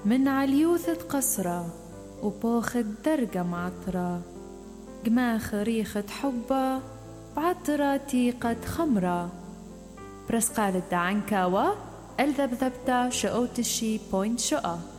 من عليوثة قصرة وبوخت درجة معطرة، جما خريخة حبة بعطرة تيقة خمرة. برسقال الدعنكاوة الذبذبتا شقوتشي بوينت شقة.